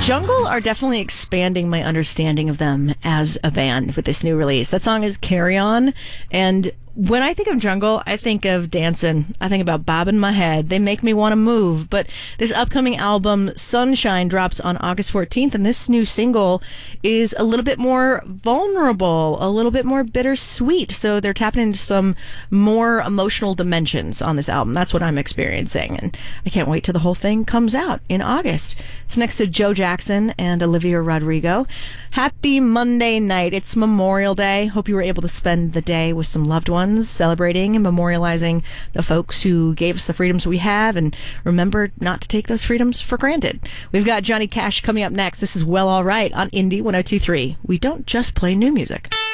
Jungle are definitely expanding my understanding of them as a band with this new release. That song is Carry On, and when I think of Jungle, I think of dancing. I think about bobbing my head. They make me want to move. But this upcoming album, Sunshine, drops on August 14th, and this new single is a little bit more vulnerable, a little bit more bittersweet. So they're tapping into some more emotional dimensions on this album. That's what I'm experiencing, and I can't wait till the whole thing comes out in August. It's next to Joe Jackson and Olivia Rodrigo. Happy Monday night. It's Memorial Day. Hope you were able to spend the day with some loved ones, celebrating and memorializing the folks who gave us the freedoms we have, and remember not to take those freedoms for granted. We've got Johnny Cash coming up next. This is Well All Right on Indie 102.3. We don't just play new music.